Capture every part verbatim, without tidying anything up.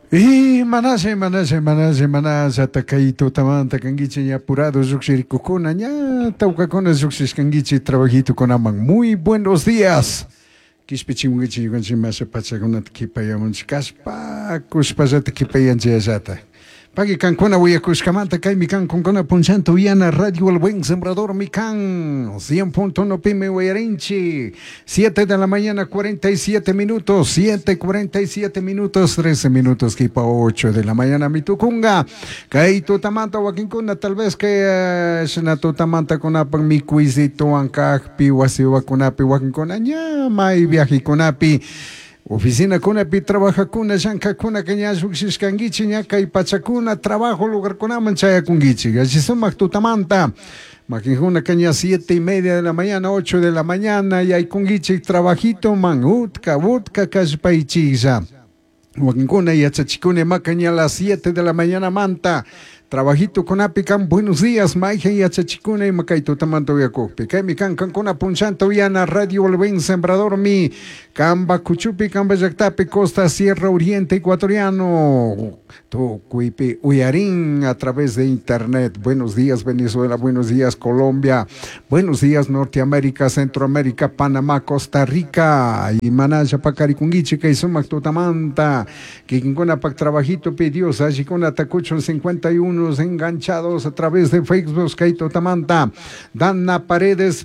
Y manase, manase, manase, manase, atacadito, tamanta, canguiche, ya apurado, zuxiricocona, ya taucacona, zuxis, canguiche, trabajito con aman. Muy buenos días. Kispichimungichi, yuganchimasa, pachagona, kipayamunch, caspa, cuspazata, kipayanchayasata. Pagi cancona voy a cuscamanta, kai mi can con cona punchante viana, radio el buen sembrador mi can, cien punto uno pime huerenchi, siete de la mañana, cuarenta y siete minutos, siete cuarenta y siete minutos, trece minutos, kipa ocho de la mañana, mi tucunga, kai tutamanta wakincuna, tal vez que es una tutamanta con apan mi cuisito, ancaj, pi, wasi, wakunapi, wakincuna, ya, mai viaje kunapi. Oficina Kunapi trabaja kuna shanka kuna kanya suksis kangichi nyaka y pachakuna trabajo lugar kuna manchaya kungichi. Así son tutamanta. Maquinjuna caña siete y media de la mañana, ocho de la mañana y hay kungichi trabajito man utka utka kashpaichiza. Maquinjuna y achachikune macaña a las siete de la mañana manta. Trabajito con apican, buenos días, maije y achachicuna y macaito tamanto viacopi. Que mi can can con apunchanto viana, radio el buen sembrador mi, camba cuchupi, camba yactapi, costa, sierra, oriente ecuatoriano. To cuipi uyarín a través de internet. Buenos días, Venezuela, buenos días, Colombia, buenos días, Norteamérica, Centroamérica, Panamá, Costa Rica, y manaya pacaricungichi, que sumac tutamanta, que quien pac trabajito pidió, allí con atacucho cincuenta y uno. Enganchados a través de Facebook, Kaito Tamanta, Dana Paredes,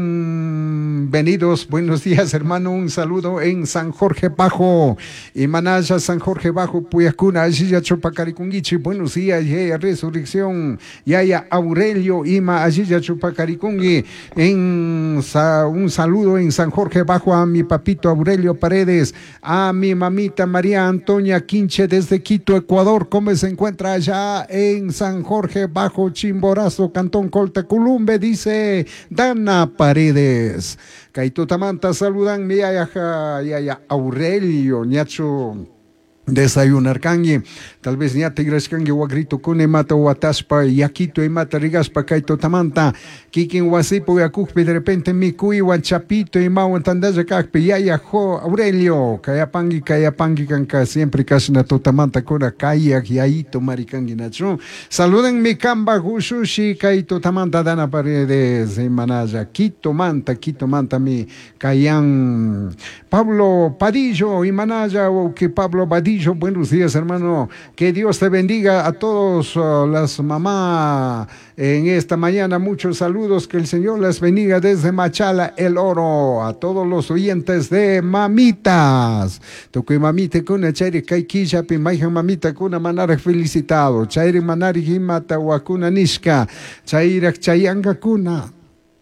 bienvenidos, buenos días hermano, un saludo en San Jorge Bajo, y Manaya San Jorge Bajo, Puyacuna, Ayiya Chupacaricungichi, buenos días, Yaya Resurrección, Yaya Aurelio, Ima, Ayiya Chupacaricungi, en sa, un saludo en San Jorge Bajo a mi papito Aurelio Paredes, a mi mamita María Antonia Quinche desde Quito, Ecuador, ¿cómo se encuentra allá en San Jorge Bajo Chimborazo, Cantón Colteculumbe? Dice Dana Paredes. Caitutamanta, saludan mi yaya, yaya Aurelio, ñacho. Desayunar kangi, tal vez ni atigres kangi wagrito kune mata wataspa yakito y mata rigaspa kaito tamanta kikin wasipo yakukpe de repente mi kui wan chapito y mau tandaja kakpe yaya jo Aurelio kaya pangi kaya pangi kanka siempre kasna totamanta kona kaya yaito marikangi nacho. Saluden mi kamba gushushi kaito tamanta Dana Paredes en Manaya Quito manta Quito manta mi kayan Pablo Padillo y Manaya o que Pablo Badillo. Buenos días, hermano. Que Dios te bendiga a todos uh, las mamás en esta mañana. Muchos saludos. Que el Señor les bendiga desde Machala, El Oro. A todos los oyentes de Mamitas. Toque mamita con una chairi kaikisha pimaija mamita con una manara felicitado. Chairi manari himata wakuna nishka. Chaira chayanga kuna.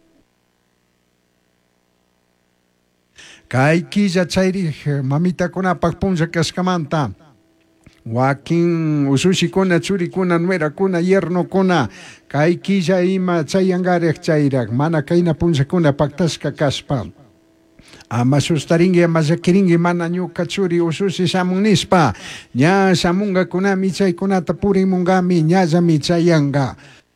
Kaikilla chairi mamita kuna pakpunja kaskamanta. Joaquín usushi kuna churi kuna nuera kuna yerno kuna. Kaikilla ima chayangarek chairak. Mana kaina punja kuna paktashka kaspa. Ama sustaringi ama zakiringi mana nyuka churi usushi samunispa. Nya samunga kuna michay kuna tapuri mungami nyaza michayanga.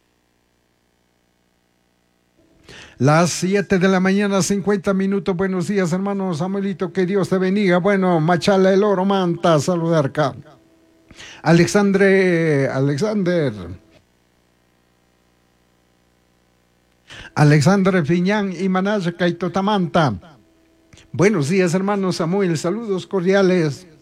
Las siete de la mañana, cincuenta minutos. Buenos días, hermano Samuelito, que Dios te bendiga. Bueno, Machala El Oro manta, saludar acá. Alexandre, Alexander. Alexandre Fiñán y Manaya Caitotamanta. Buenos días, hermano Samuel, saludos cordiales.